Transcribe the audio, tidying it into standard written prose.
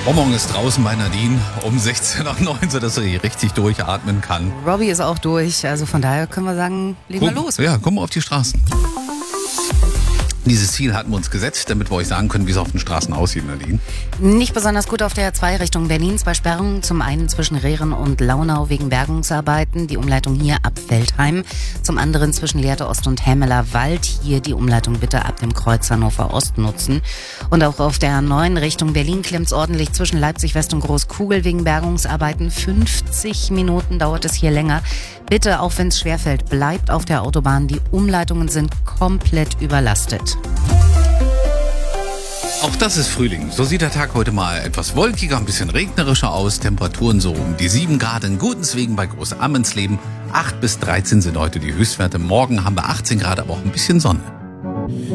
Morgen ist draußen bei Nadine um 16 nach 9, sodass er hier richtig durchatmen kann. Robbie ist auch durch, also von daher können wir sagen, legen wir los. Ja, kommen wir auf die Straßen. Dieses Ziel hatten wir uns gesetzt, damit wir euch sagen können, wie es auf den Straßen aussieht, Nadine. Nicht besonders gut auf der A2 Richtung Berlin. 2 Sperrungen, zum einen zwischen Rehren und Launau wegen Bergungsarbeiten. Die Umleitung hier ab Veltheim. Zum anderen zwischen Lehrte Ost und Hämeler Wald. Hier die Umleitung bitte ab dem Kreuz Hannover Ost nutzen. Und auch auf der A9 Richtung Berlin klemmt's ordentlich zwischen Leipzig West und Großkugel wegen Bergungsarbeiten. 50 Minuten dauert es hier länger. Bitte, auch wenn es schwerfällt, bleibt auf der Autobahn. Die Umleitungen sind komplett überlastet. Auch das ist Frühling. So sieht der Tag heute mal etwas wolkiger, ein bisschen regnerischer aus. Temperaturen so um die 7 Grad in Gutenswegen bei Großammensleben. 8 bis 13 sind heute die Höchstwerte. Morgen haben wir 18 Grad, aber auch ein bisschen Sonne.